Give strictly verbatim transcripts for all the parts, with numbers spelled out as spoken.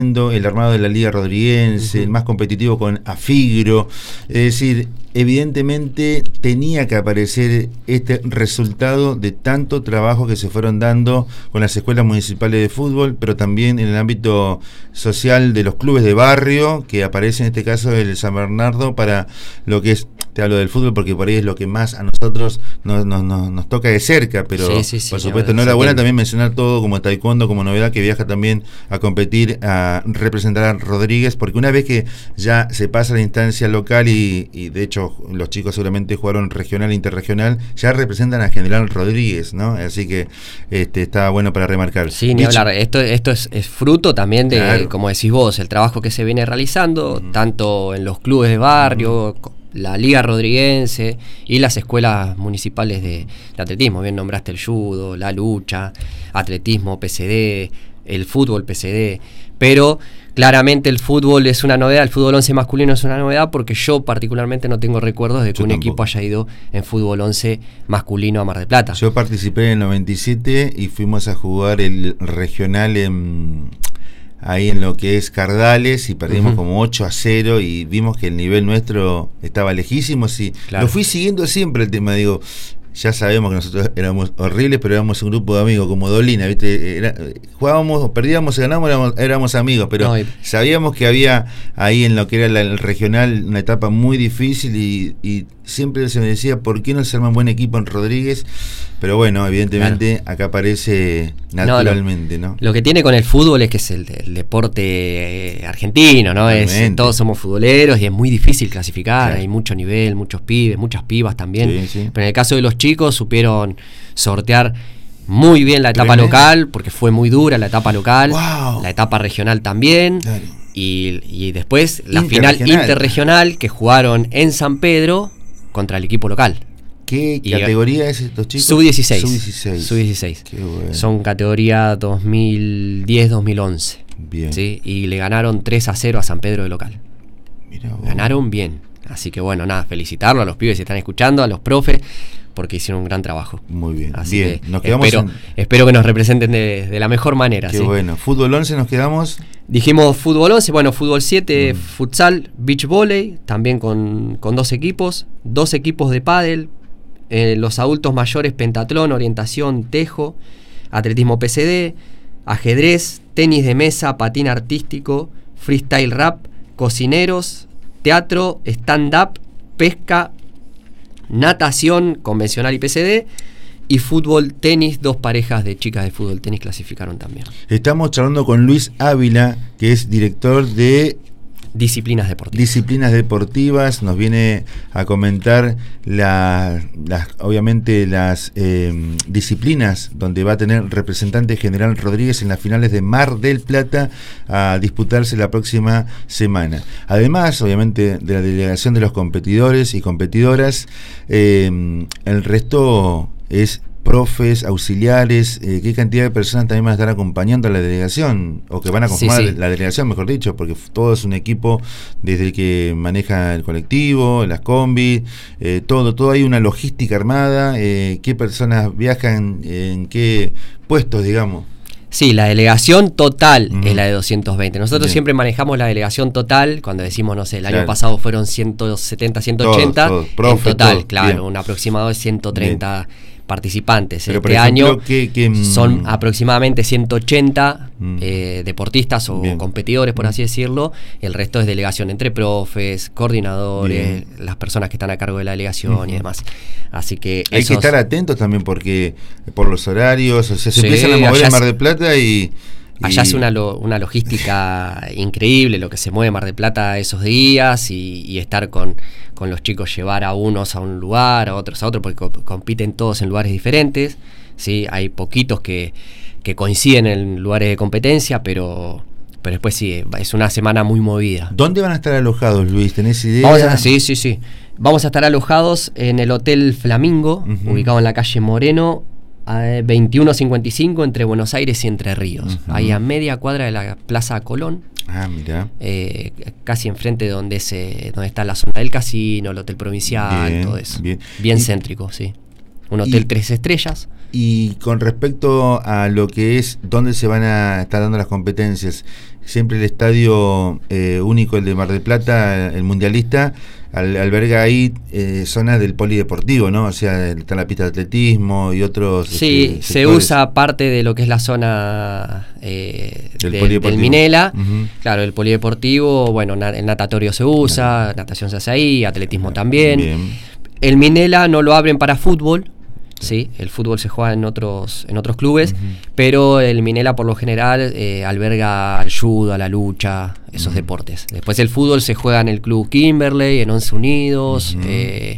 el armado de la Liga Rodriguense, uh-huh. el más competitivo con Afigro, es decir, evidentemente tenía que aparecer este resultado de tanto trabajo que se fueron dando con las escuelas municipales de fútbol, pero también en el ámbito social de los clubes de barrio, que aparece en este caso el San Bernardo para lo que es, te hablo del fútbol porque por ahí es lo que más a nosotros nos, nos, nos, nos toca de cerca, pero sí, sí, sí, por supuesto enhorabuena también mencionar todo como taekwondo, como novedad, que viaja también a competir, a representar a Rodríguez, porque una vez que ya se pasa a la instancia local y, y de hecho los chicos seguramente jugaron regional e interregional, ya representan a General Rodríguez, ¿no? Así que este está bueno para remarcar. Sí, ni hablar, esto, esto es, es fruto también de, claro. como decís vos, el trabajo que se viene realizando, uh-huh. tanto en los clubes de barrio, uh-huh. la Liga Rodriguense y las escuelas municipales de, de atletismo. Bien nombraste el judo, la lucha, atletismo, P C D, el fútbol P C D, pero claramente el fútbol es una novedad, el fútbol once masculino es una novedad porque yo particularmente no tengo recuerdos de que yo un tampoco. equipo haya ido en fútbol once masculino a Mar del Plata. Yo participé en el noventa y siete y fuimos a jugar el regional en... ahí en lo que es Cardales y perdimos uh-huh. como ocho a cero y vimos que el nivel nuestro estaba lejísimos y claro. lo fui siguiendo siempre el tema, digo, ya sabemos que nosotros éramos horribles, pero éramos un grupo de amigos como Dolina, ¿viste? Era, jugábamos, perdíamos, ganábamos, éramos, éramos amigos, pero no, y... sabíamos que había ahí en lo que era la, el regional una etapa muy difícil y, y siempre se me decía, ¿por qué no se arma un buen equipo en Rodríguez? Pero bueno, evidentemente claro. acá aparece naturalmente, ¿no? Lo, ¿no? Lo que tiene con el fútbol es que es el, el deporte argentino, ¿no? Es, todos somos futboleros y es muy difícil clasificar, claro. hay mucho nivel, muchos pibes, muchas pibas también. Sí, sí. Pero en el caso de los chicos supieron sortear muy bien la etapa Tremendo. local, porque fue muy dura la etapa local, wow. la etapa regional también. Claro. Y, y después la final interregional que jugaron en San Pedro contra el equipo local. ¿Qué categoría es estos chicos? sub dieciséis. sub dieciséis. sub dieciséis. Qué bueno. Son categoría dos mil diez dos mil once. Bien. ¿Sí? Y le ganaron tres a cero a San Pedro de local. Mirá vos. Ganaron bien. Así que bueno, nada, felicitarlo a los pibes que están escuchando, a los profes, porque hicieron un gran trabajo. Muy bien. Así bien. que nos quedamos espero, en... espero que nos representen de, de la mejor manera. Qué ¿sí? bueno. Fútbol once nos quedamos. Dijimos fútbol once, bueno, fútbol siete, mm. futsal, beach volley, también con, con dos equipos, dos equipos de pádel, eh, los adultos mayores, pentatlón, orientación, tejo, atletismo P C D, ajedrez, tenis de mesa, patín artístico, freestyle rap, cocineros, teatro, stand-up, pesca, natación convencional y P C D, y fútbol tenis, dos parejas de chicas de fútbol tenis clasificaron también. Estamos charlando con Luis Ávila, que es director de Disciplinas Deportivas. Disciplinas Deportivas, nos viene a comentar la, las, obviamente las eh, disciplinas donde va a tener representante General Rodríguez en las finales de Mar del Plata a disputarse la próxima semana. Además, obviamente, de la delegación de los competidores y competidoras, eh, el resto es profes, auxiliares, eh, qué cantidad de personas también van a estar acompañando a la delegación, o que van a conformar sí, sí. la delegación, mejor dicho, porque todo es un equipo desde el que maneja el colectivo, las combis, eh, todo, todo hay una logística armada, eh, qué personas viajan, en qué puestos, digamos. Sí, la delegación total uh-huh. es la de doscientos veinte. Nosotros Bien. siempre manejamos la delegación total, cuando decimos, no sé, el claro. año pasado fueron ciento setenta, ciento ochenta, todos, todos. Profe, en total, todo. claro, Bien. un aproximado de ciento treinta Bien. participantes. Pero este ejemplo, año que, que, son aproximadamente ciento ochenta mm. eh, deportistas o Bien. competidores, por mm. así decirlo. El resto es delegación entre profes, coordinadores, Bien. las personas que están a cargo de la delegación mm. y demás. Así que hay esos... que estar atentos también porque por los horarios, o sea, se sí, empiezan a mover en Mar del Plata y... Allá es una, lo, una logística increíble lo que se mueve Mar del Plata esos días y, y estar con, con los chicos, llevar a unos a un lugar, a otros a otro, porque co- compiten todos en lugares diferentes, ¿sí? Hay poquitos que, que coinciden en lugares de competencia, pero, pero después sí, es una semana muy movida. ¿Dónde van a estar alojados, Luis? ¿Tenés idea? Vamos a, sí, sí, sí. Vamos a estar alojados en el Hotel Flamingo, uh-huh. ubicado en la calle Moreno, veintiuno cincuenta y cinco entre Buenos Aires y Entre Ríos, uh-huh. ahí a media cuadra de la Plaza Colón. Ah, mira. Eh, casi enfrente de donde, se, donde está la zona del casino, el Hotel Provincial, bien, todo eso. Bien, bien céntrico, sí. un hotel y, tres estrellas. Y con respecto a lo que es dónde se van a estar dando las competencias, siempre el estadio eh, único, el de Mar del Plata, el mundialista, al, alberga ahí eh, zonas del polideportivo, ¿no? O sea, está la pista de atletismo y otros. Sí, este, se usa parte de lo que es la zona eh, del, de, del Minela. Uh-huh. Claro, el polideportivo, bueno, na, el natatorio se usa, claro. Natación se hace ahí, atletismo claro. también. Bien. El Minela no lo abren para fútbol. Sí, el fútbol se juega en otros en otros clubes, uh-huh. pero el Minela por lo general eh, alberga al judo, a la lucha, esos uh-huh. deportes. Después el fútbol se juega en el club Kimberley, en Once Unidos, uh-huh. eh,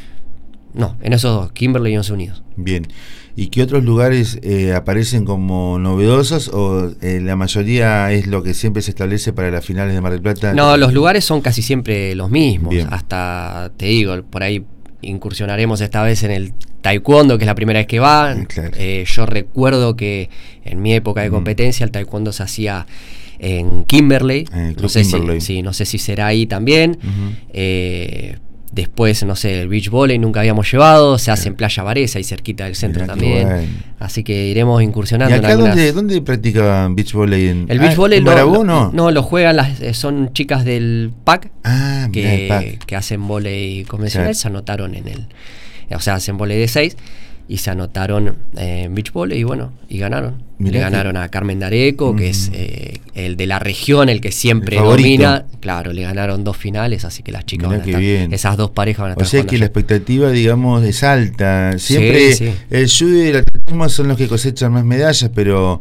no, en esos dos, Kimberley y Once Unidos. Bien, ¿y qué otros lugares eh, aparecen como novedosos o eh, la mayoría es lo que siempre se establece para las finales de Mar del Plata? No, los lugares son casi siempre los mismos, bien. Hasta, te digo, por ahí incursionaremos esta vez en el taekwondo, que es la primera vez que va. Claro. Eh, yo recuerdo que en mi época de competencia el taekwondo se hacía en Kimberley. Eh, no sé Kimberley. Si, sí, no sé si será ahí también. Uh-huh. Eh, después, no sé, el beach volley nunca habíamos llevado. Se hace claro. en Playa Varese, ahí cerquita del centro. Mirá, también. Bueno. Así que iremos incursionando. ¿Y acá en algunas... dónde, dónde practicaban beach volley? En... El beach ah, volley ¿en lo, Marabú, no? No, lo juegan las, son chicas del P A C, ah, que, P A C. que hacen volley convencional. Claro. Se anotaron en el... O sea, hacen volley de seis y se anotaron eh, en beach volley y bueno, y ganaron. Mirá Le ganaron que... a Carmen D'Areco, mm. que es eh, el de la región, el que siempre el domina. Claro, le ganaron dos finales, así que las chicas Mirá van a estar, bien. Esas dos parejas van a estar. O sea que allá. La expectativa, digamos, es alta. Siempre sí, sí. el judo y el atletismo son los que cosechan más medallas, pero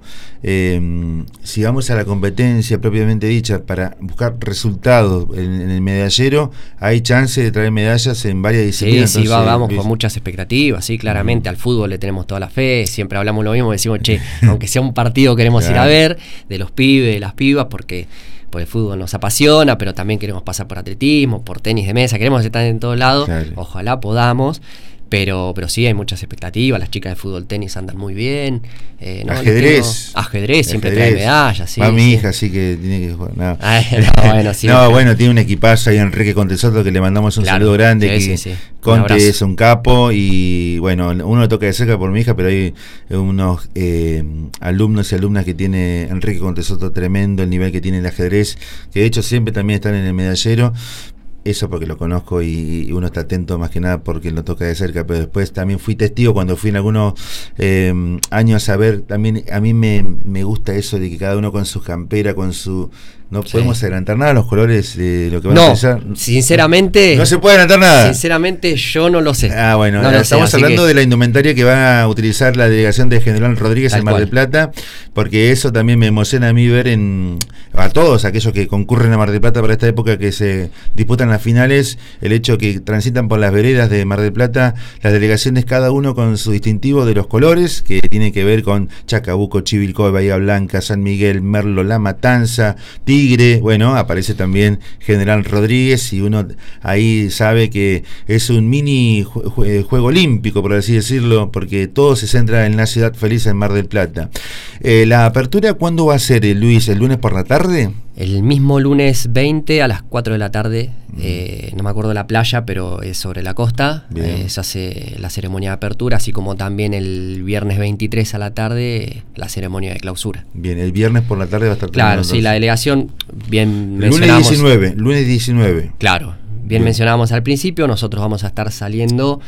eh, si vamos a la competencia propiamente dicha para buscar resultados en, en el medallero, hay chance de traer medallas en varias disciplinas. Sí, sí, entonces, vamos Luis. Con muchas expectativas, sí, claramente. Mm. Al fútbol le tenemos toda la fe, siempre hablamos lo mismo, decimos, che, aunque sea un partido queremos claro. ir a ver, de los pibes, de las pibas, porque, porque el fútbol nos apasiona, pero también queremos pasar por atletismo, por tenis de mesa, queremos estar en todos lados, claro. ojalá podamos. Pero, pero sí, hay muchas expectativas. Las chicas de fútbol tenis andan muy bien. Eh, ¿no? Ajedrez. Tengo, ajedrez, siempre trae medallas. Sí, va mi sí. hija, así que tiene que jugar. No, Ay, no, bueno, sí, no bueno, tiene un equipazo ahí, Enrique Contesoto, que le mandamos un claro, saludo grande. Sí, que sí, sí. Conte un es un capo y bueno, uno lo toca de cerca por mi hija, pero hay unos eh, alumnos y alumnas que tiene Enrique Contesoto tremendo, el nivel que tiene el ajedrez, que de hecho siempre también están en el medallero. Eso porque lo conozco y uno está atento más que nada porque lo toca de cerca, pero después también fui testigo cuando fui en algunos eh, años a ver, también a mí me, me gusta eso de que cada uno con su campera, con su... No sí. podemos adelantar nada los colores de lo que van no, a empezar. Sinceramente... No se puede adelantar nada. Sinceramente yo no lo sé. Ah, bueno, no estamos sé, hablando que... de la indumentaria que va a utilizar la delegación de General Rodríguez Tal en Mar cual. del Plata, porque eso también me emociona a mí ver en a todos aquellos que concurren a Mar del Plata para esta época que se disputan las finales, el hecho que transitan por las veredas de Mar del Plata, las delegaciones cada uno con su distintivo de los colores, que tiene que ver con Chacabuco, Chivilcoy, Bahía Blanca, San Miguel, Merlo, La Matanza, Tigre. Bueno, aparece también General Rodríguez y uno ahí sabe que es un mini ju- juego olímpico, por así decirlo, porque todo se centra en la ciudad feliz en Mar del Plata. Eh, ¿La apertura cuándo va a ser, Luis? ¿El lunes por la tarde? El mismo lunes veinte a las cuatro de la tarde, mm. eh, no me acuerdo la playa, pero es sobre la costa, eh, se hace la ceremonia de apertura, así como también el viernes veintitrés a la tarde la ceremonia de clausura. Bien, el viernes por la tarde va a estar... Claro, sí, la delegación, bien lunes mencionamos... diecinueve, lunes diecinueve. Claro, bien, bien mencionábamos al principio, nosotros vamos a estar saliendo...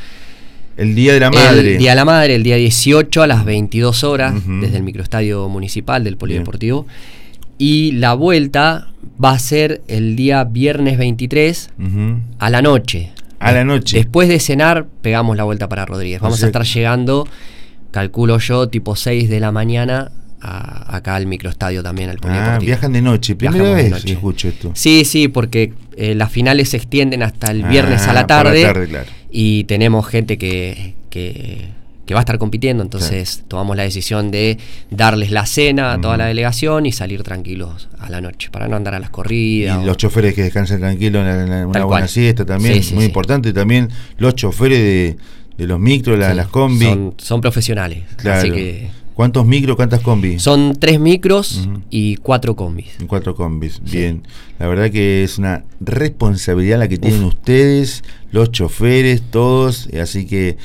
El Día de la Madre. El Día de la Madre, el día dieciocho a las veintidós horas, uh-huh. desde el microestadio municipal del Polideportivo. Bien. Y la vuelta va a ser el día viernes veintitrés uh-huh. a la noche. A la noche. Después de cenar, pegamos la vuelta para Rodríguez. Vamos o sea, a estar llegando, calculo yo, tipo seis de la mañana a, acá al microestadio también, al Polideportivo. Ah, viajan de noche. Primera vez que escucho esto. Sí, sí, porque eh, las finales se extienden hasta el viernes ah, a la tarde. Por la tarde, claro. Y tenemos gente que, que, que va a estar compitiendo, entonces claro. tomamos la decisión de darles la cena a uh-huh. toda la delegación y salir tranquilos a la noche, para no andar a las corridas. Y o... los choferes que descansen tranquilos en, en una buena cual. siesta también, sí, sí, muy sí. importante. También los choferes de, de los micros, la, sí. las combi. Son, son profesionales, claro. así que... ¿Cuántos micros, cuántas combis? Son tres micros uh-huh. y cuatro combis. Y cuatro combis, sí. bien. La verdad que es una responsabilidad la que tienen Uf. ustedes, los choferes, todos, así que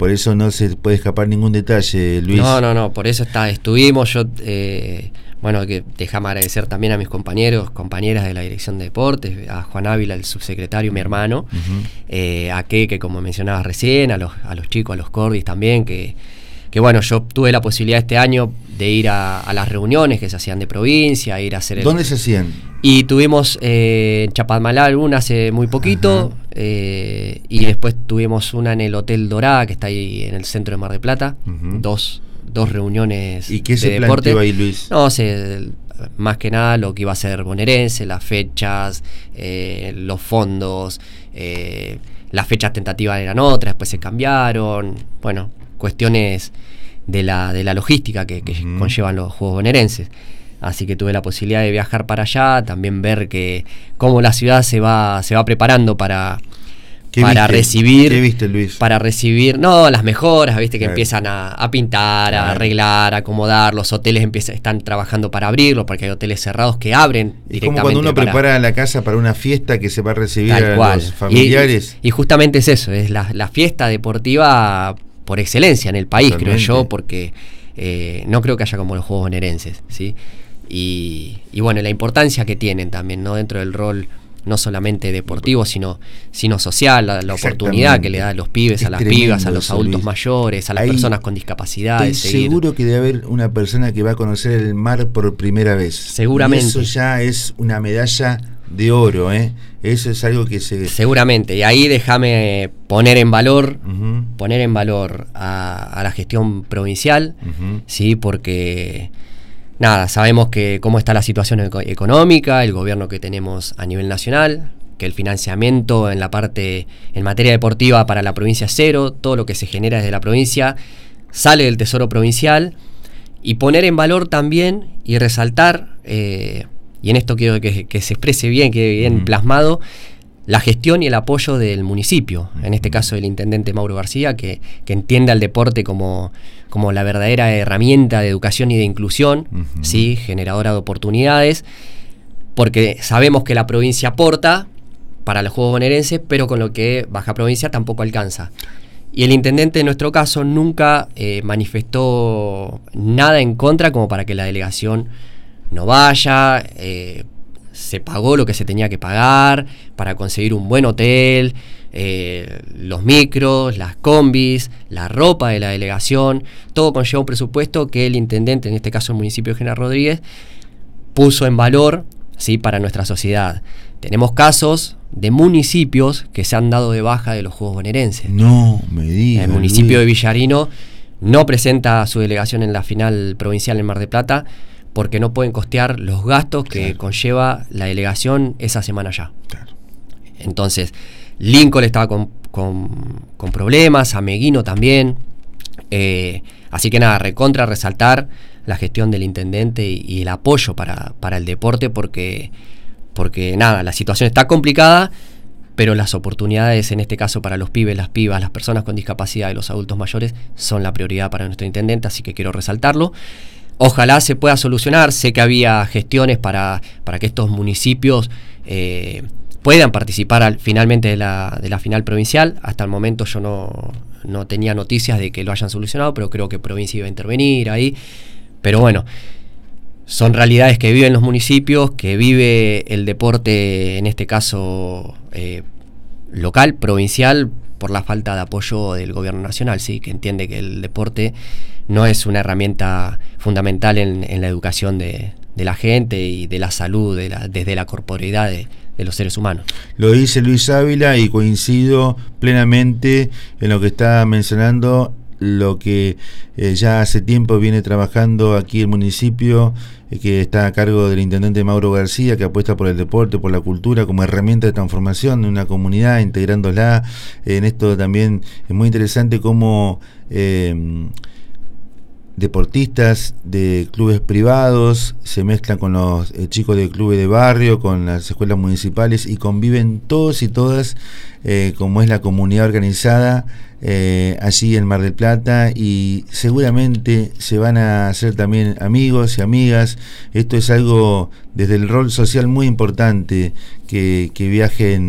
por eso no se puede escapar ningún detalle, Luis. No, no, no, por eso está, estuvimos, yo, eh, bueno, que déjame agradecer también a mis compañeros, compañeras de la Dirección de Deportes, a Juan Ávila, el subsecretario, mi hermano, uh-huh. eh, a que, que como mencionabas recién, a los, a los chicos, a los cordis también, que, que bueno, yo tuve la posibilidad este año de ir a, a las reuniones que se hacían de provincia, ir a hacer el... ¿Dónde se hacían? Y tuvimos eh, en Chapadmalal una hace muy poquito, eh, y después tuvimos una en el Hotel Dorá, que está ahí en el centro de Mar del Plata, uh-huh. dos, dos reuniones de deporte. ¿Y qué se deporte. planteó ahí, Luis? No sé, más que nada lo que iba a ser bonaerense, las fechas, eh, los fondos, eh, las fechas tentativas eran otras, después se cambiaron, bueno, cuestiones de la, de la logística que, que uh-huh. conllevan los Juegos Bonaerenses. Así que tuve la posibilidad de viajar para allá, también ver que cómo la ciudad se va se va preparando para, para viste? recibir. ¿Qué viste, Luis? Para recibir, no, las mejoras, viste, que claro. empiezan a, a pintar, claro. a arreglar, a acomodar, los hoteles empiezan, están trabajando para abrirlos, porque hay hoteles cerrados que abren es directamente. Como cuando uno para, prepara la casa para una fiesta que se va a recibir a cual. los familiares. Y, y, y justamente es eso, es la, la fiesta deportiva por excelencia en el país, Totalmente. creo yo, porque eh, no creo que haya como los Juegos Bonaerenses, ¿sí? Y, y bueno, la importancia que tienen también, ¿no? Dentro del rol no solamente deportivo, sino, sino social, la, la oportunidad que le da a los pibes, es a las pibas, a los eso, adultos Luis. mayores, a las Ahí personas con discapacidad. Estoy seguro que debe haber una persona que va a conocer el mar por primera vez. Seguramente. Y eso ya es una medalla de oro, ¿eh? Eso es algo que se... Seguramente, y ahí déjame poner en valor, uh-huh. poner en valor a, a la gestión provincial, uh-huh. sí, porque... Nada, sabemos que cómo está la situación eco- económica, el gobierno que tenemos a nivel nacional, que el financiamiento en la parte, en materia deportiva para la provincia es cero, todo lo que se genera desde la provincia sale del Tesoro Provincial, y poner en valor también y resaltar, eh, y en esto quiero que, que se exprese bien, quede bien mm. plasmado, la gestión y el apoyo del municipio, en este caso del intendente Mauro García, que, que entiende al deporte como, como la verdadera herramienta de educación y de inclusión, uh-huh. ¿sí? generadora de oportunidades, porque sabemos que la provincia aporta para los Juegos Bonaerenses, pero con lo que Baja Provincia tampoco alcanza. Y el intendente en nuestro caso nunca eh, manifestó nada en contra como para que la delegación no vaya, eh, se pagó lo que se tenía que pagar para conseguir un buen hotel, eh, los micros, las combis, la ropa de la delegación, todo conlleva un presupuesto que el intendente, en este caso el municipio de General Rodríguez, puso en valor, ¿sí? para nuestra sociedad. Tenemos casos de municipios que se han dado de baja de los Juegos Bonaerenses. No me digas. El municipio de Villarino no presenta a su delegación en la final provincial en Mar del Plata porque no pueden costear los gastos que claro. conlleva la delegación esa semana ya. Claro. Entonces, Lincoln estaba con, con, con problemas, Ameguino también. Eh, así que nada, recontra resaltar la gestión del intendente y, y el apoyo para, para el deporte, porque, porque nada, la situación está complicada, pero las oportunidades, en este caso para los pibes, las pibas, las personas con discapacidad y los adultos mayores, son la prioridad para nuestro intendente, así que quiero resaltarlo. Ojalá se pueda solucionar. Sé que había gestiones para, para que estos municipios eh, puedan participar al, finalmente de la, de la final provincial. Hasta el momento yo no, no tenía noticias de que lo hayan solucionado, pero creo que provincia iba a intervenir ahí. Pero bueno, son realidades que viven los municipios, que vive el deporte, en este caso eh, local, provincial, por la falta de apoyo del gobierno nacional, sí, que entiende que el deporte no es una herramienta fundamental en, en la educación de, de la gente y de la salud, de la, desde la corporeidad de, de los seres humanos. Lo dice Luis Ávila y coincido plenamente en lo que está mencionando, lo que eh, ya hace tiempo viene trabajando aquí el municipio, eh, que está a cargo del intendente Mauro García, que apuesta por el deporte, por la cultura como herramienta de transformación de una comunidad, integrándola. Eh, en esto también es muy interesante cómo eh, deportistas de clubes privados se mezclan con los eh, chicos de clubes de barrio, con las escuelas municipales, y conviven todos y todas eh, como es la comunidad organizada eh, allí en Mar del Plata, y seguramente se van a hacer también amigos y amigas. Esto es algo desde el rol social muy importante, que, que viajen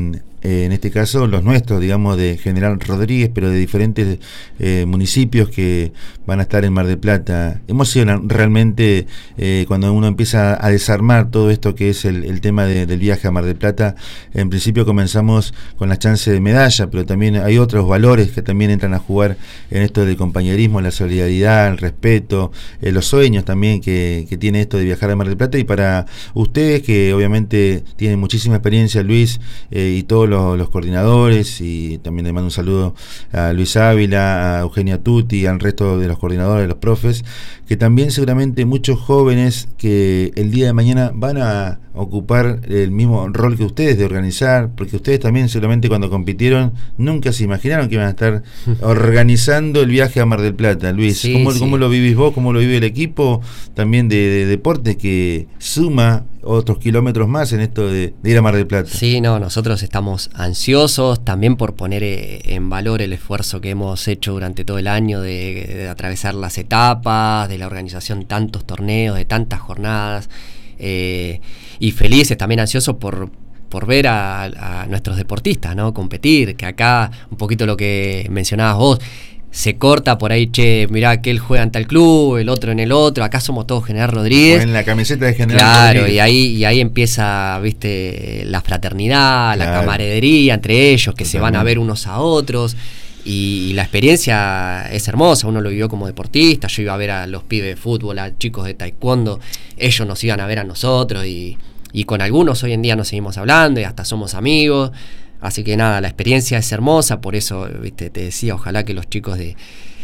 eh, en este caso los nuestros, digamos, de General Rodríguez, pero de diferentes eh, municipios que van a estar en Mar del Plata. Emociona realmente eh, cuando uno empieza a desarmar todo esto que es el, el tema de, del viaje a Mar del Plata. En principio comenzamos con la chance de medalla, pero también hay otros valores que también entran a jugar en esto del compañerismo, la solidaridad, el respeto, eh, los sueños también que, que tiene esto de viajar a Mar del Plata. Y para ustedes, que obviamente tienen muchísima experiencia, Luis, eh, y todos los, los coordinadores, y también le mando un saludo a Luis Ávila, a Eugenia Tutti, al resto de los coordinadores, los profes, que también seguramente muchos jóvenes que el día de mañana van a ocupar el mismo rol que ustedes de organizar, porque ustedes también seguramente cuando compitieron nunca se imaginaron que iban a estar organizando el viaje a Mar del Plata. Luis, sí, ¿cómo, sí. ¿cómo lo vivís vos? ¿Cómo lo vive el equipo también de, de deporte que suma otros kilómetros más en esto de, de ir a Mar del Plata? Sí, no, nosotros estamos ansiosos también por poner en valor el esfuerzo que hemos hecho durante todo el año de, de atravesar las etapas, de la organización de tantos torneos, de tantas jornadas, eh, y felices, también ansiosos por por ver a, a nuestros deportistas, ¿no? Competir, que acá un poquito lo que mencionabas vos, se corta por ahí, che, mirá, aquel juega en tal club, el otro en el otro, acá somos todos General Rodríguez. O en la camiseta de General claro, Rodríguez. Y ahí, y ahí empieza, viste, la fraternidad, claro, la camaradería entre ellos, que totalmente se van a ver unos a otros. Y, y la experiencia es hermosa, uno lo vivió como deportista, yo iba a ver a los pibes de fútbol, a chicos de taekwondo, ellos nos iban a ver a nosotros, y, y con algunos hoy en día nos seguimos hablando y hasta somos amigos. Así que nada, la experiencia es hermosa, por eso, viste, te decía, ojalá que los chicos de,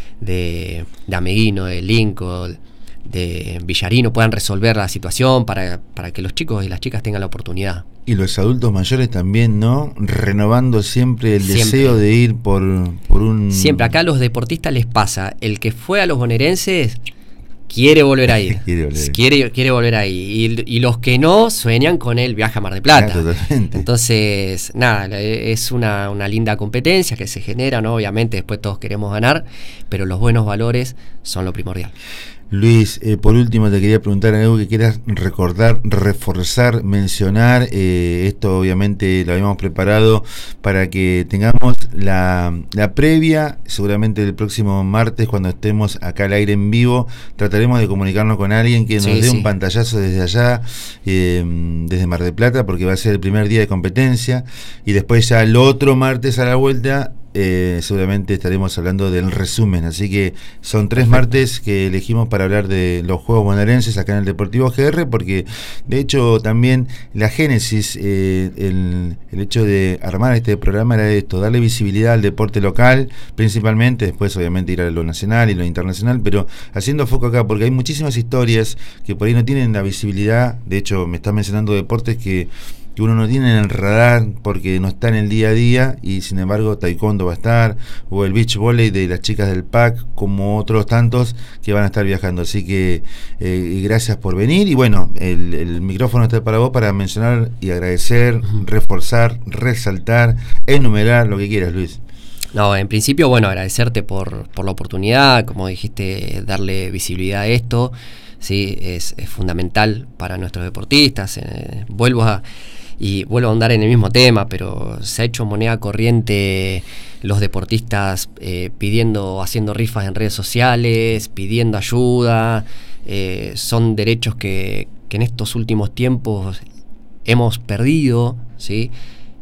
de, de Ameguino, de Lincoln, de Villarino puedan resolver la situación para, para que los chicos y las chicas tengan la oportunidad. Y los adultos mayores también, ¿no? Renovando siempre el siempre. deseo de ir por, por un... Siempre, acá a los deportistas les pasa, el que fue a los bonaerenses quiere volver a ir, quiere, volver. quiere quiere volver a ir, y, y los que no sueñan con el viaje a Mar del Plata. Ah, totalmente. Entonces, nada, es una, una linda competencia que se genera, ¿no? Obviamente después todos queremos ganar, pero los buenos valores son lo primordial. Luis, eh, por último te quería preguntar algo que quieras recordar, reforzar, mencionar. Eh, esto obviamente lo habíamos preparado para que tengamos la, la previa, seguramente el próximo martes cuando estemos acá al aire en vivo, trataremos de comunicarnos con alguien que nos sí, dé sí. un pantallazo desde allá, eh, desde Mar del Plata, porque va a ser el primer día de competencia, y después ya el otro martes a la vuelta Eh, seguramente estaremos hablando del resumen. Así que son tres martes que elegimos para hablar de los Juegos Bonaerenses acá en el Deportivo G R, porque de hecho también la génesis, eh, el, el hecho de armar este programa era esto, darle visibilidad al deporte local principalmente, después obviamente ir a lo nacional y lo internacional, pero haciendo foco acá porque hay muchísimas historias que por ahí no tienen la visibilidad. De hecho me estás mencionando deportes que que uno no tiene en el radar porque no está en el día a día, y sin embargo taekwondo va a estar, o el beach volley de las chicas del P A C, como otros tantos que van a estar viajando. Así que eh, gracias por venir, y bueno, el, el micrófono está para vos para mencionar y agradecer, uh-huh. reforzar, resaltar, enumerar lo que quieras, Luis. No, en principio, bueno, agradecerte por, por la oportunidad, como dijiste, darle visibilidad a esto, sí, es, es fundamental para nuestros deportistas. Eh, vuelvo a Y vuelvo a ahondar en el mismo tema, pero se ha hecho moneda corriente los deportistas eh, pidiendo, haciendo rifas en redes sociales, pidiendo ayuda. Eh, son derechos que, que en estos últimos tiempos hemos perdido, ¿sí?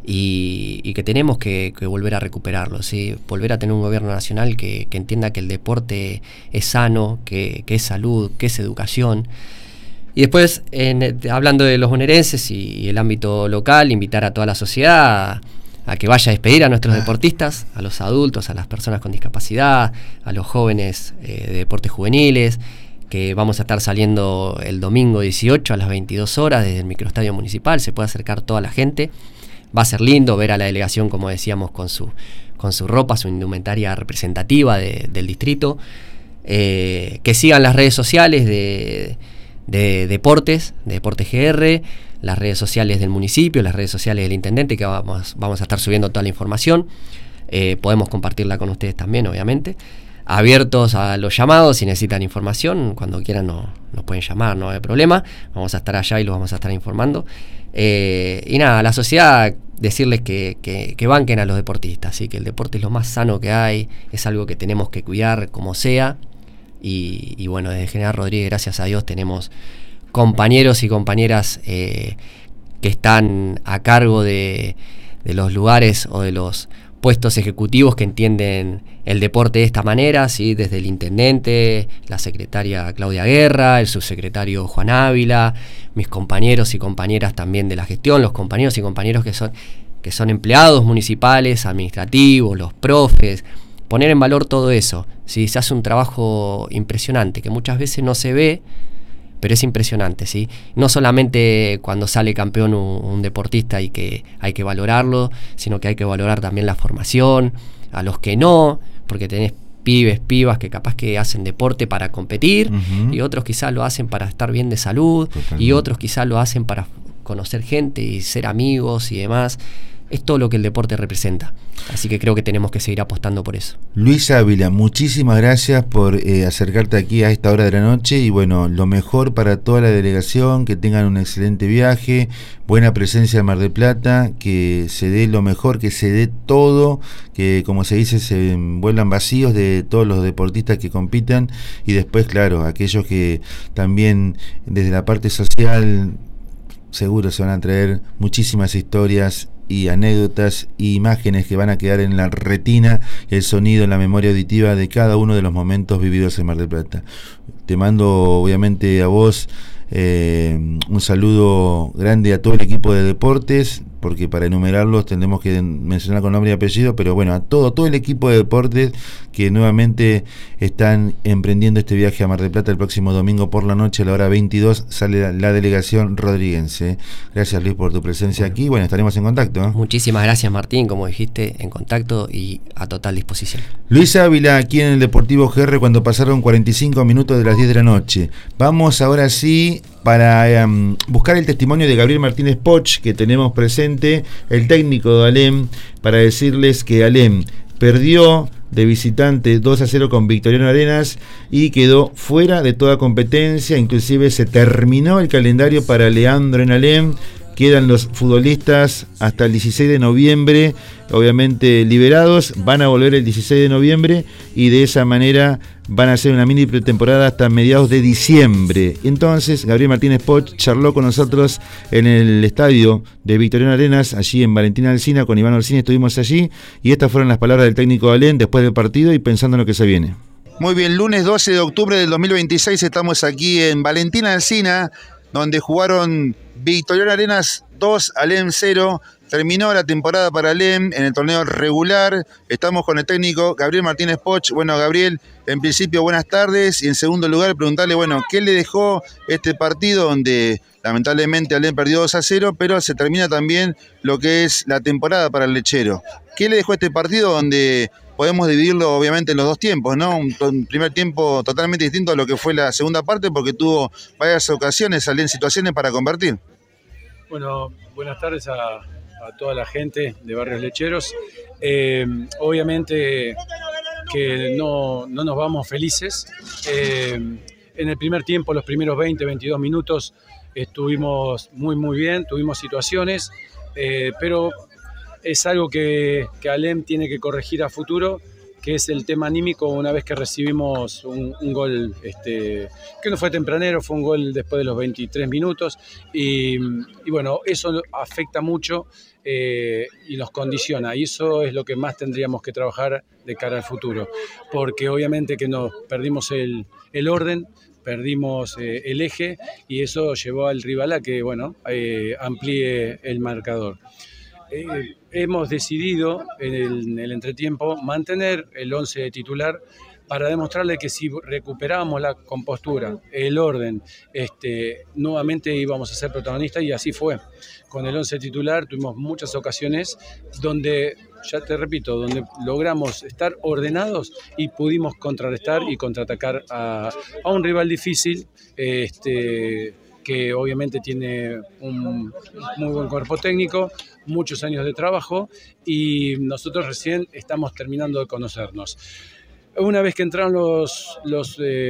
Y, y que tenemos que, que volver a recuperarlo, ¿sí? Volver a tener un gobierno nacional que, que entienda que el deporte es sano, que, que es salud, que es educación. Y después, en, hablando de los bonaerenses y, y el ámbito local, invitar a toda la sociedad a, a que vaya a despedir a nuestros ah. deportistas, a los adultos, a las personas con discapacidad, a los jóvenes eh, de deportes juveniles, que vamos a estar saliendo el domingo dieciocho a las veintidós horas desde el microestadio municipal. Se puede acercar toda la gente. Va a ser lindo ver a la delegación, como decíamos, con su, con su ropa, su indumentaria representativa de, del distrito. Eh, que sigan las redes sociales de... de deportes, de Deportes G R, las redes sociales del municipio, las redes sociales del intendente, que vamos, vamos a estar subiendo toda la información. Eh, podemos compartirla con ustedes también, obviamente. Abiertos a los llamados, si necesitan información, cuando quieran no, nos pueden llamar, no hay problema. Vamos a estar allá y los vamos a estar informando. Eh, y nada, la sociedad decirles que, que, que banquen a los deportistas, ¿sí? Que el deporte es lo más sano que hay, es algo que tenemos que cuidar como sea, y, y bueno, desde General Rodríguez, gracias a Dios, tenemos compañeros y compañeras eh, que están a cargo de, de los lugares o de los puestos ejecutivos que entienden el deporte de esta manera, ¿sí? Desde el intendente, la secretaria Claudia Guerra, el subsecretario Juan Ávila, mis compañeros y compañeras también de la gestión, los compañeros y compañeros que son, que son empleados municipales, administrativos, los profes, poner en valor todo eso, ¿sí? Se hace un trabajo impresionante que muchas veces no se ve, pero es impresionante, ¿sí? No solamente cuando sale campeón un, un deportista y que hay que valorarlo, sino que hay que valorar también la formación, a los que no, porque tenés pibes, pibas que capaz que hacen deporte para competir, uh-huh. y otros quizás lo hacen para estar bien de salud, totalmente. Y otros quizás lo hacen para conocer gente y ser amigos y demás. Es todo lo que el deporte representa. Así que creo que tenemos que seguir apostando por eso. Luis Ávila, muchísimas gracias por eh, acercarte aquí a esta hora de la noche y bueno, lo mejor para toda la delegación, que tengan un excelente viaje, buena presencia en Mar del Plata, que se dé lo mejor, que se dé todo, que como se dice se vuelvan vacíos de todos los deportistas que compitan y después, claro, aquellos que también desde la parte social seguro se van a traer muchísimas historias y anécdotas y imágenes que van a quedar en la retina, el sonido, en la memoria auditiva de cada uno de los momentos vividos en Mar del Plata. Te mando obviamente a vos eh, un saludo grande a todo el equipo de deportes, porque para enumerarlos tendremos que mencionar con nombre y apellido, pero bueno, a todo, todo el equipo de deportes que nuevamente están emprendiendo este viaje a Mar del Plata. El próximo domingo por la noche a la hora veintidós sale la, la delegación rodriguense. Gracias, Luis, por tu presencia bueno. aquí. Bueno, estaremos en contacto, ¿eh? Muchísimas gracias, Martín, como dijiste, en contacto y a total disposición. Luis Ávila aquí en el Deportivo G R cuando pasaron cuarenta y cinco minutos de las diez de la noche. Vamos ahora sí para um, buscar el testimonio de Gabriel Martínez Poch, que tenemos presente, el técnico de Alem, para decirles que Alem perdió de visitante dos a cero con Victoriano Arenas y quedó fuera de toda competencia. Inclusive se terminó el calendario para Leandro en Alem. Quedan los futbolistas hasta el dieciséis de noviembre, obviamente liberados, van a volver el dieciséis de noviembre y de esa manera van a hacer una mini pretemporada hasta mediados de diciembre. Entonces, Gabriel Martínez Poch charló con nosotros en el estadio de Victoriano Arenas, allí en Valentina Alsina, con Iván Orsini, estuvimos allí, y estas fueron las palabras del técnico de Alem después del partido y pensando en lo que se viene. Muy bien, lunes doce de octubre del dos mil veintiséis estamos aquí en Valentina Alsina, donde jugaron Victoriano Arenas dos, Alem cero. Terminó la temporada para Alem en el torneo regular. Estamos con el técnico Gabriel Martínez Poch. Bueno, Gabriel, en principio buenas tardes. Y en segundo lugar, preguntarle, bueno, ¿qué le dejó este partido donde lamentablemente Alem perdió dos a cero, pero se termina también lo que es la temporada para el lechero? ¿Qué le dejó este partido donde podemos dividirlo obviamente en los dos tiempos, ¿no? Un, un primer tiempo totalmente distinto a lo que fue la segunda parte, porque tuvo varias ocasiones, Alem, situaciones para convertir? Bueno, buenas tardes a, a toda la gente de Barrios Lecheros. Eh, obviamente que no, no nos vamos felices. Eh, en el primer tiempo, los primeros veinte, veintidós minutos, estuvimos muy, muy bien, tuvimos situaciones, eh, pero es algo que, que Alem tiene que corregir a futuro, que es el tema anímico una vez que recibimos un, un gol este, que no fue tempranero, fue un gol después de los veintitrés minutos y, y bueno, eso afecta mucho eh, y nos condiciona, y eso es lo que más tendríamos que trabajar de cara al futuro, porque obviamente que nos perdimos el, el orden, perdimos eh, el eje y eso llevó al rival a que bueno, eh, amplíe el marcador. Eh, hemos decidido en el, en el entretiempo mantener el once titular para demostrarle que si recuperábamos la compostura, el orden, este, nuevamente íbamos a ser protagonistas, y así fue. Con el once titular tuvimos muchas ocasiones donde, ya te repito, donde logramos estar ordenados y pudimos contrarrestar y contraatacar a, a un rival difícil, este, que obviamente tiene un muy buen cuerpo técnico, muchos años de trabajo, y nosotros recién estamos terminando de conocernos. Una vez que entraron los, los eh,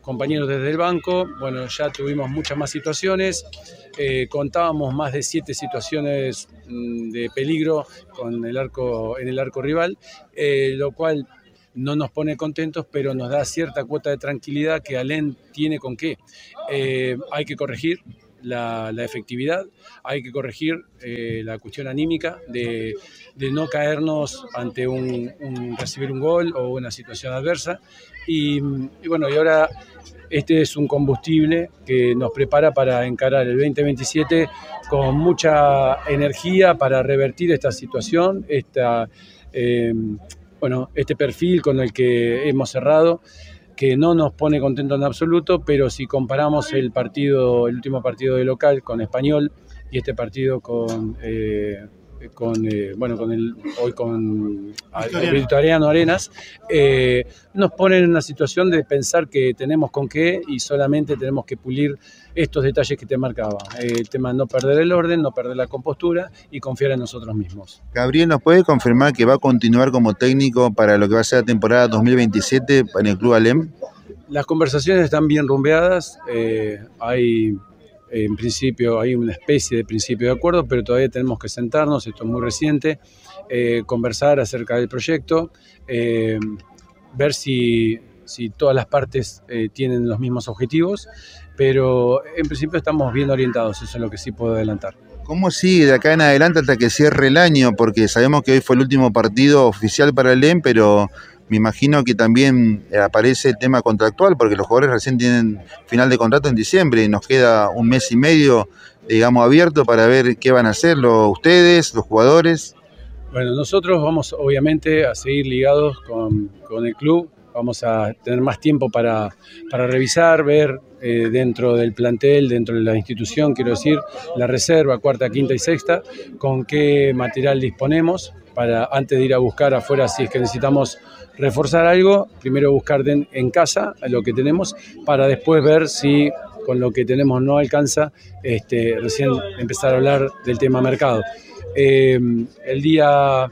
compañeros desde el banco, bueno, ya tuvimos muchas más situaciones, eh, contábamos más de siete situaciones mmm, de peligro con el arco, en el arco rival, eh, lo cual no nos pone contentos, pero nos da cierta cuota de tranquilidad que Alén tiene con qué. Eh, hay que corregir la, la efectividad, hay que corregir eh, la cuestión anímica de, de no caernos ante un, un recibir un gol o una situación adversa. Y, y bueno, y ahora este es un combustible que nos prepara para encarar el veinte veintisiete con mucha energía para revertir esta situación, esta, eh, bueno, este perfil con el que hemos cerrado, que no nos pone contentos en absoluto, pero si comparamos el partido, el último partido de local con Español y este partido con, eh, con eh, bueno, con el hoy con Victoriano Arenas, eh, nos ponen en una situación de pensar que tenemos con qué y solamente tenemos que pulir estos detalles que te marcaba. Eh, el tema de no perder el orden, no perder la compostura y confiar en nosotros mismos. Gabriel, ¿nos puede confirmar que va a continuar como técnico para lo que va a ser la temporada dos mil veintisiete en el Club Alén? Las conversaciones están bien rumbeadas, eh, hay en principio hay una especie de principio de acuerdo, pero todavía tenemos que sentarnos, esto es muy reciente, eh, conversar acerca del proyecto, eh, ver si, si todas las partes eh, tienen los mismos objetivos, pero en principio estamos bien orientados, eso es lo que sí puedo adelantar. ¿Cómo sigue de acá en adelante hasta que cierre el año? Porque sabemos que hoy fue el último partido oficial para el Alén, pero me imagino que también aparece el tema contractual, porque los jugadores recién tienen final de contrato en diciembre y nos queda un mes y medio, digamos, abierto para ver qué van a hacer los, ustedes, los jugadores. Bueno, nosotros vamos obviamente a seguir ligados con, con el club, vamos a tener más tiempo para, para revisar, ver eh, dentro del plantel, dentro de la institución, quiero decir, la reserva, cuarta, quinta y sexta, con qué material disponemos para antes de ir a buscar afuera si es que necesitamos reforzar algo, primero buscar de, en casa lo que tenemos para después ver si con lo que tenemos no alcanza, este, recién empezar a hablar del tema mercado. Eh, el día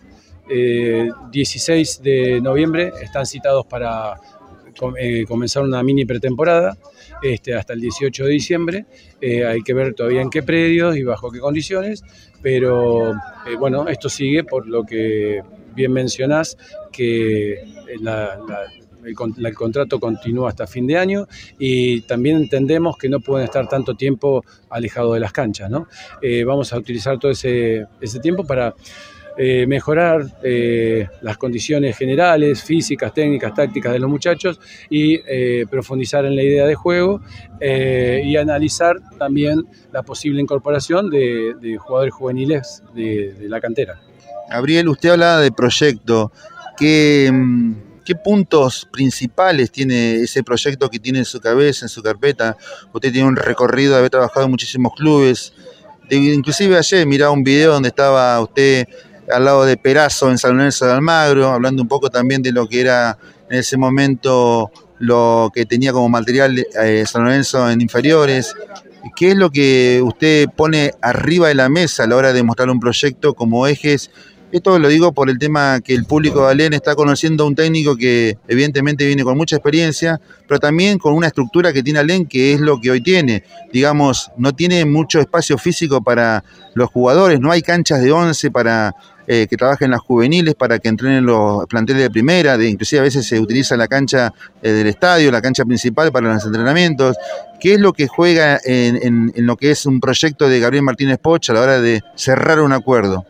eh, dieciséis de noviembre están citados para eh, comenzar una mini pretemporada este, hasta el dieciocho de diciembre. Eh, hay que ver todavía en qué predios y bajo qué condiciones, pero eh, bueno, esto sigue por lo que bien mencionás, que la, la, el, la, el contrato continúa hasta fin de año y también entendemos que no pueden estar tanto tiempo alejados de las canchas, ¿no? Eh, vamos a utilizar todo ese, ese tiempo para eh, mejorar eh, las condiciones generales, físicas, técnicas, tácticas de los muchachos y eh, profundizar en la idea de juego eh, y analizar también la posible incorporación de, de jugadores juveniles de, de la cantera. Gabriel, usted hablaba de proyecto. ¿Qué, ¿Qué puntos principales tiene ese proyecto que tiene en su cabeza, en su carpeta? Usted tiene un recorrido de haber trabajado en muchísimos clubes. De, inclusive ayer miraba un video donde estaba usted al lado de Perazo en San Lorenzo de Almagro, hablando un poco también de lo que era en ese momento lo que tenía como material eh, San Lorenzo en inferiores. ¿Qué es lo que usted pone arriba de la mesa a la hora de mostrar un proyecto como ejes? Esto lo digo por el tema que el público de Alén está conociendo a un técnico que evidentemente viene con mucha experiencia, pero también con una estructura que tiene Alén, que es lo que hoy tiene. Digamos, no tiene mucho espacio físico para los jugadores, no hay canchas de once para eh, que trabajen las juveniles, para que entrenen los planteles de primera, de, inclusive a veces se utiliza la cancha eh, del estadio, la cancha principal para los entrenamientos. ¿Qué es lo que juega en, en, en lo que es un proyecto de Gabriel Martínez Poch a la hora de cerrar un acuerdo?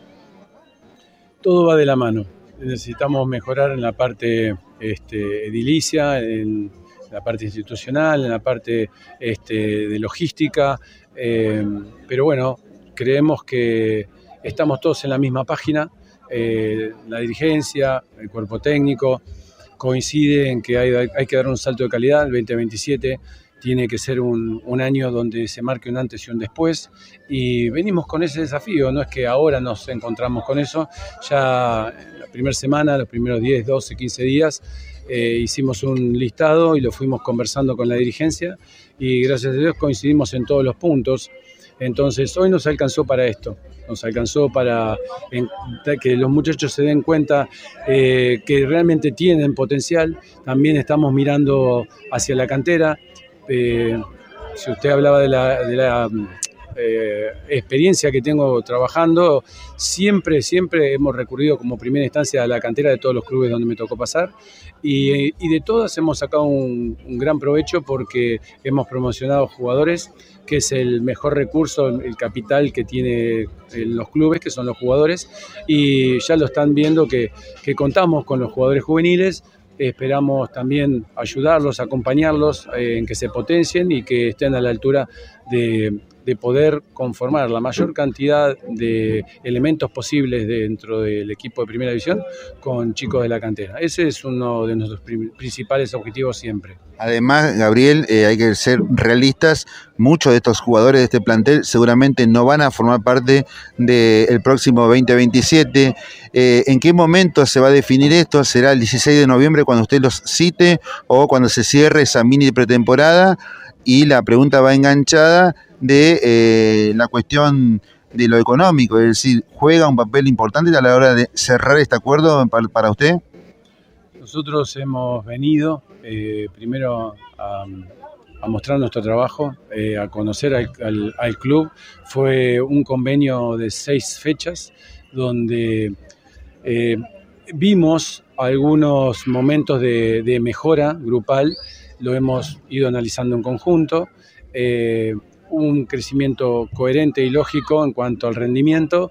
Todo va de la mano. Necesitamos mejorar en la parte este, edilicia, en la parte institucional, en la parte este, de logística, eh, pero bueno, creemos que estamos todos en la misma página, eh, la dirigencia, el cuerpo técnico, coincide en que hay, hay que dar un salto de calidad. El veinte veintisiete tiene que ser un, un año donde se marque un antes y un después y venimos con ese desafío, no es que ahora nos encontramos con eso, ya la primera semana, los primeros diez, doce, quince días eh, hicimos un listado y lo fuimos conversando con la dirigencia y gracias a Dios coincidimos en todos los puntos. Entonces hoy nos alcanzó para esto, nos alcanzó para en, que los muchachos se den cuenta eh, que realmente tienen potencial. También estamos mirando hacia la cantera, eh, si usted hablaba de la, de la eh, experiencia que tengo trabajando, siempre, siempre hemos recurrido como primera instancia a la cantera de todos los clubes donde me tocó pasar y, y de todas hemos sacado un, un gran provecho porque hemos promocionado jugadores, que es el mejor recurso, el capital que tiene los clubes, que son los jugadores, y ya lo están viendo que, que contamos con los jugadores juveniles. Esperamos también ayudarlos, acompañarlos eh, en que se potencien y que estén a la altura de, de poder conformar la mayor cantidad de elementos posibles dentro del equipo de Primera División con chicos de la cantera. Ese es uno de nuestros principales objetivos siempre. Además, Gabriel, eh, hay que ser realistas, muchos de estos jugadores de este plantel seguramente no van a formar parte del próximo veinte veintisiete. Eh, ¿En qué momento se va a definir esto? ¿Será el dieciséis de noviembre cuando usted los cite o cuando se cierre esa mini pretemporada? Y la pregunta va enganchada de eh, la cuestión de lo económico, es decir, ¿juega un papel importante a la hora de cerrar este acuerdo para, para usted? Nosotros hemos venido eh, primero a, a mostrar nuestro trabajo, eh, a conocer al, al, al club. Fue un convenio de seis fechas donde eh, vimos algunos momentos de, de mejora grupal, lo hemos ido analizando en conjunto, eh, un crecimiento coherente y lógico en cuanto al rendimiento,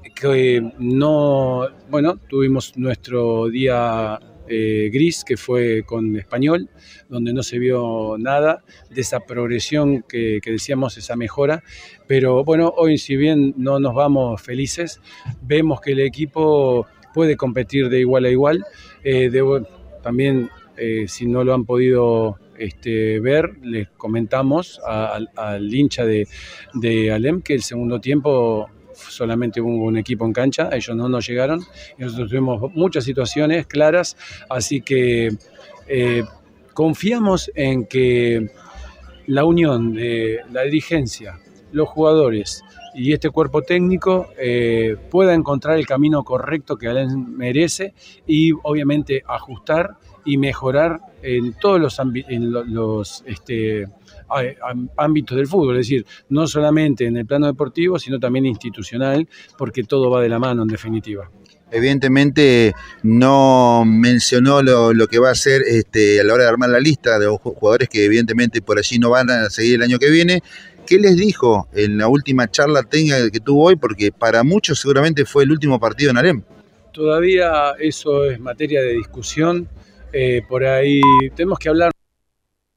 que no, bueno, tuvimos nuestro día Eh, gris, que fue con Español, donde no se vio nada de esa progresión que, que decíamos, esa mejora, pero bueno, hoy si bien no nos vamos felices, vemos que el equipo puede competir de igual a igual, eh, de, también eh, si no lo han podido este, ver, les comentamos a, al, al hincha de, de Alem que el segundo tiempo solamente hubo un equipo en cancha, ellos no nos llegaron y nosotros tuvimos muchas situaciones claras, así que eh, confiamos en que la unión de la dirigencia, los jugadores y este cuerpo técnico eh, pueda encontrar el camino correcto que Alem merece y obviamente ajustar y mejorar en todos los, en los este, ámbitos del fútbol, es decir, no solamente en el plano deportivo, sino también institucional, porque todo va de la mano en definitiva. Evidentemente no mencionó lo, lo que va a hacer este, a la hora de armar la lista de los jugadores que evidentemente por allí no van a seguir el año que viene. ¿Qué les dijo en la última charla técnica que tuvo hoy? Porque para muchos seguramente fue el último partido en Alem. Todavía eso es materia de discusión, eh, por ahí tenemos que hablar